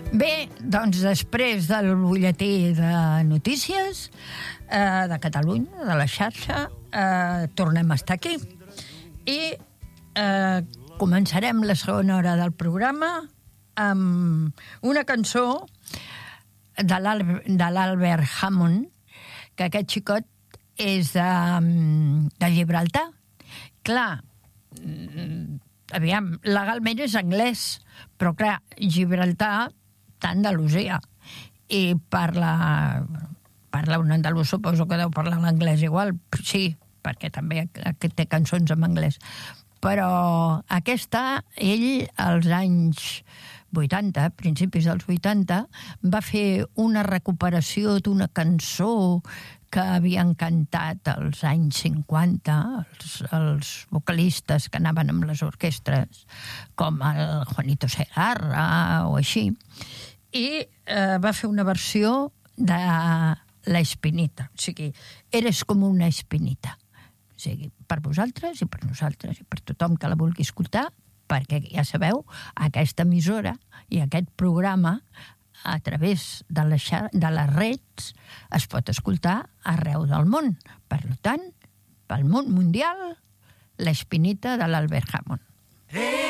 Bé, doncs després del butlletí de notícies de Catalunya, de la xarxa, tornem a estar aquí. I començarem la segona hora del programa amb una cançó de l'Albert Hammond, que aquest xicot és de Gibraltar. Clar, aviam, legalment és anglès, però clar, Gibraltar està a Andalusia i parla un andalús, suposo que deu parlar l'anglès igual, sí, perquè també té cançons en anglès. Però aquesta, ell, als anys 80, principis dels 80, va fer una recuperació d'una cançó que havien cantat als anys 50 els vocalistes que anaven amb les orquestres, com el Juanito Segarra o així, i va fer una versió de La Espinita, o sigui, Eres com una espinita. O sigui, per vosaltres i per nosaltres i per tothom que la vulgui escoltar, perquè ja sabeu, aquesta emissora i aquest programa a través de les rets es pot escoltar arreu del món. Per tant, pel món mundial, La Espinita de l'Albert Hammond.